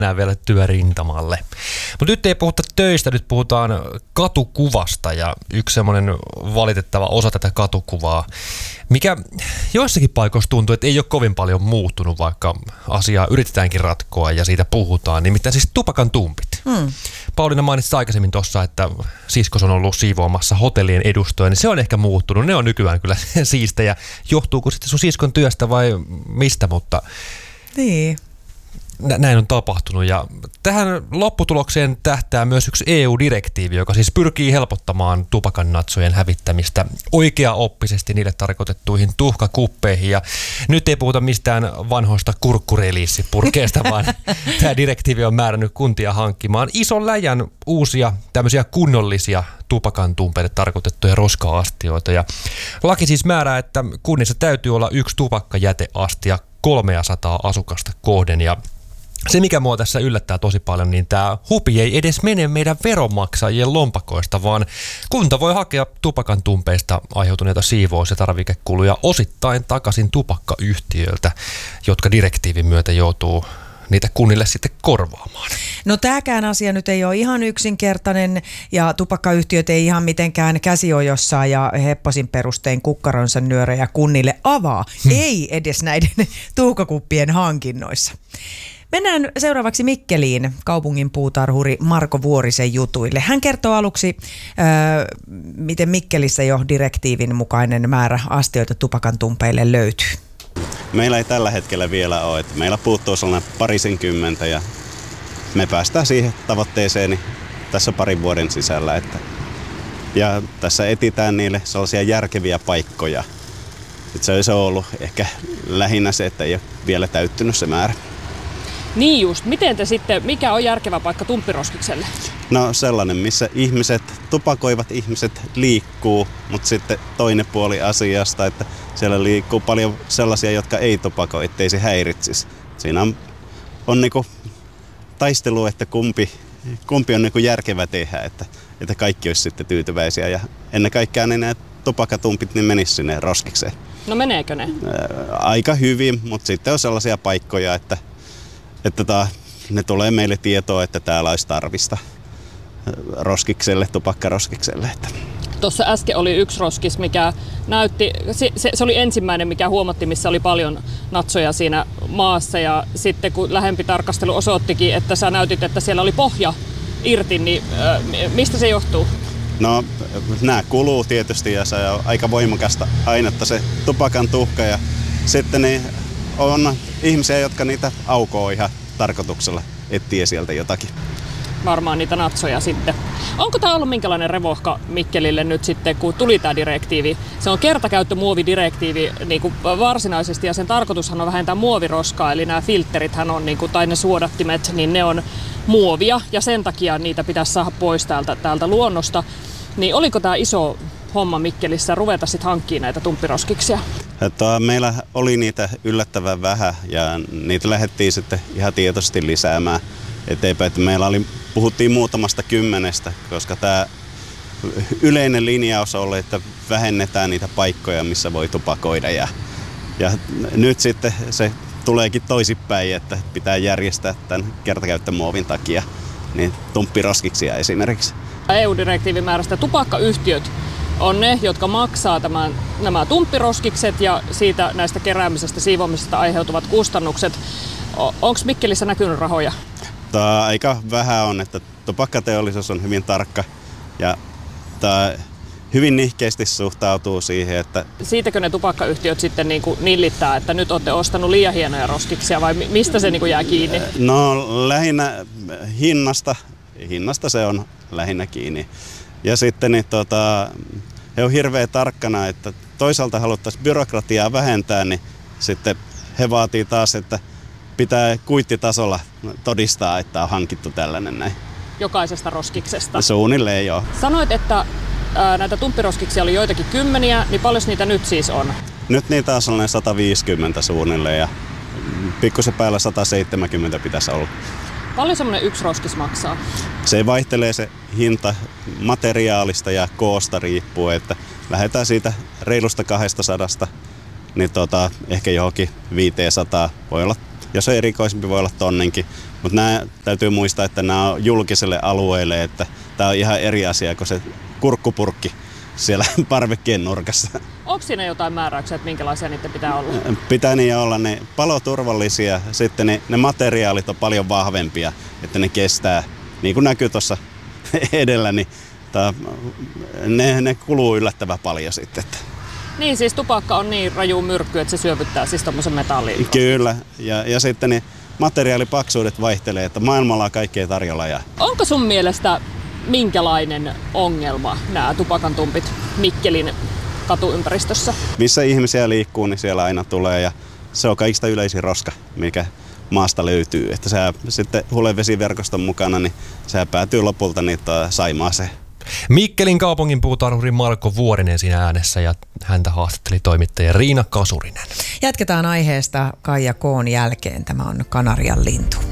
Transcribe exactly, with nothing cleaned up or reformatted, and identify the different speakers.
Speaker 1: Nämä vielä työrintamalle. Mutta nyt ei puhuta töistä, nyt puhutaan katukuvasta ja yksi semmoinen valitettava osa tätä katukuvaa, mikä joissakin paikoissa tuntuu, että ei ole kovin paljon muuttunut, vaikka asiaa yritetäänkin ratkoa ja siitä puhutaan, nimittäin siis tupakan tumpit. Hmm. Pauliina mainitsi aikaisemmin tuossa, että siskos on ollut siivoamassa hotellien edustoja, niin se on ehkä muuttunut. Ne on nykyään kyllä siistejä. Johtuuko sitten sun siskon työstä vai mistä, mutta
Speaker 2: niin.
Speaker 1: Näin on tapahtunut ja tähän lopputulokseen tähtää myös yksi E U-direktiivi, joka siis pyrkii helpottamaan tupakannatsojen hävittämistä oikeaoppisesti niille tarkoitettuihin tuhkakuppeihin. Ja nyt ei puhuta mistään vanhoista kurkkureliissipurkeista, vaan tämä direktiivi on määrännyt kuntia hankkimaan ison läjän uusia tämmöisiä kunnollisia tupakantumpeille tarkoitettuja roska-astioita. Ja laki siis määrää, että kunnissa täytyy olla yksi tupakkajäteastia kolmesataa asukasta kohden ja se, mikä mua tässä yllättää tosi paljon, niin tämä hupi ei edes mene meidän veronmaksajien lompakoista, vaan kunta voi hakea tupakan tumpeista aiheutuneita siivous- ja tarvikekuluja osittain takaisin tupakkayhtiöiltä, jotka direktiivin myötä joutuu niitä kunnille sitten korvaamaan.
Speaker 2: No tämäkään asia nyt ei ole ihan yksinkertainen ja tupakkayhtiöt ei ihan mitenkään käsiojossa ja hepposin perustein kukkaronsa nyörejä kunnille avaa, hmm. ei edes näiden tuhkakuppien hankinnoissa. Mennään seuraavaksi Mikkeliin kaupungin puutarhuri Marko Vuorisen jutuille. Hän kertoo aluksi, äh, miten Mikkelissä jo direktiivin mukainen määrä astioita tupakantumpeille löytyy.
Speaker 3: Meillä ei tällä hetkellä vielä ole. Että meillä puuttuu sellainen parisenkymmentä ja me päästään siihen tavoitteeseen tässä parin vuoden sisällä. Että ja tässä etsitään niille sellaisia järkeviä paikkoja. Että se olisi ollut ehkä lähinnä se, että ei ole vielä täyttynyt se määrä.
Speaker 4: Niin just. Miten te sitten, mikä on järkevä paikka tumppiroskikselle?
Speaker 3: No sellainen, missä ihmiset, tupakoivat ihmiset liikkuu, mutta sitten toinen puoli asiasta, että siellä liikkuu paljon sellaisia, jotka ei tupakoi, ettei se häiritsisi. Siinä on, on niinku taistelu, että kumpi, kumpi on niinku järkevä tehdä, että, että kaikki olisi sitten tyytyväisiä ja ennen kaikkea ne nämä tupakatumpit niin menisivät sinne roskikseen.
Speaker 4: No meneekö ne?
Speaker 3: Aika hyvin, mutta sitten on sellaisia paikkoja, että Että ta, ne tulee meille tietoa, että täällä olisi tarvista roskikselle, tupakkaroskikselle.
Speaker 4: Tuossa äsken oli yksi roskis, mikä näytti, se, se, se oli ensimmäinen, mikä huomattiin, missä oli paljon natsoja siinä maassa. Ja sitten kun lähempi tarkastelu osoittikin, että sä näytit, että siellä oli pohja irti, niin äh, mistä se johtuu?
Speaker 3: No nämä kuluu tietysti ja se on aika voimakasta ainetta se tupakan tuhka. Ja sitten niin on ihmisiä, jotka niitä aukoo ihan tarkoituksella, etsii sieltä jotakin.
Speaker 4: Varmaan niitä natsoja sitten. Onko tämä ollut minkälainen revohka Mikkelille nyt sitten, kun tuli tämä direktiivi? Se on kertakäyttömuovidirektiivi niin kuin varsinaisesti ja sen tarkoitushan on vähentää muoviroskaa, eli nämä filterithän on, niin kuin, tai ne suodattimet, niin ne on muovia ja sen takia niitä pitäisi saada pois täältä, täältä luonnosta. Niin oliko tämä iso homma Mikkelissä ruveta sitten hankkimaan näitä tumppiroskiksia?
Speaker 3: Että meillä oli niitä yllättävän vähän ja niitä lähdettiin sitten ihan tietoisesti lisäämään eteenpäin. Että meillä oli, puhuttiin muutamasta kymmenestä, koska tämä yleinen linjaus oli, että vähennetään niitä paikkoja, missä voi tupakoida. Ja, ja nyt sitten se tuleekin toisinpäin, että pitää järjestää tämän kertakäyttömuovin takia niin tumppiroskiksia esimerkiksi.
Speaker 4: E U-direktiivin määrästä tupakkayhtiöt on ne, jotka maksaa tämän, nämä tumppiroskikset ja siitä näistä keräämisestä, siivoamisesta aiheutuvat kustannukset. Onko Mikkelissä näkynyt rahoja?
Speaker 3: Tämä aika vähän on, että tupakkateollisuus on hyvin tarkka ja tämä hyvin nihkeästi suhtautuu siihen, että...
Speaker 4: Siitäkö ne tupakkayhtiöt sitten niin kuin nillittää, että nyt olette ostanut liian hienoja roskiksia vai mistä se niin kuin jää kiinni?
Speaker 3: No lähinnä hinnasta, hinnasta se on lähinnä kiinni. Ja sitten niin, tota, he on hirveän tarkkana, että toisaalta haluttaisiin byrokratiaa vähentää, niin sitten he vaatii taas, että pitää kuittitasolla todistaa, että on hankittu tällainen näin.
Speaker 4: Jokaisesta roskiksesta?
Speaker 3: Suunnilleen joo.
Speaker 4: Sanoit, että ää, näitä tumppiroskiksia oli joitakin kymmeniä, niin paljon niitä nyt siis on?
Speaker 3: Nyt niitä on sellainen sata viisikymmentä suunnilleen ja pikkusen päällä sata seitsemänkymmentä pitäisi olla.
Speaker 4: Paljon semmoinen yksi roskis maksaa? Se
Speaker 3: vaihtelee se hinta materiaalista ja koosta riippuen, että lähdetään siitä reilusta kahdesta sadasta, niin tota, ehkä johonkin viisisataa, voi olla jos on erikoisempi, voi olla tonninkin. Mutta nämä täytyy muistaa, että nämä on julkiselle alueelle, että tämä on ihan eri asia kuin se kurkkupurkki siellä parvekkeen nurkassa.
Speaker 4: Onko siinä jotain määräyksiä, että minkälaisia niiden pitää olla?
Speaker 3: Pitää niin olla ne paloturvallisia, sitten ne, ne materiaalit on paljon vahvempia, että ne kestää, niin kuin näkyy tuossa edellä, niin ta, ne, ne kuluu yllättävän paljon sitten.
Speaker 4: Niin, siis tupakka on niin raju myrkky, että se syövyttää siis tommosen metallin.
Speaker 3: Kyllä, ja, ja sitten ne materiaalipaksuudet vaihtelee, että maailmalla on kaikkea tarjolla. Ja...
Speaker 4: Onko sun mielestä minkälainen ongelma nämä tupakantumpit Mikkelin katuympäristössä?
Speaker 3: Missä ihmisiä liikkuu, niin siellä aina tulee, ja se on kaikista yleisin roska, mikä maasta löytyy. Että se sitten hulevesiverkoston mukana, niin se päätyy lopulta niitä Saimaaseen.
Speaker 1: Mikkelin kaupungin puutarhuri Marko Vuorinen siinä äänessä ja häntä haastatteli toimittaja Riina Kasurinen.
Speaker 2: Jatketaan aiheesta Kaija Koon jälkeen. Tämä on Kanarian lintu.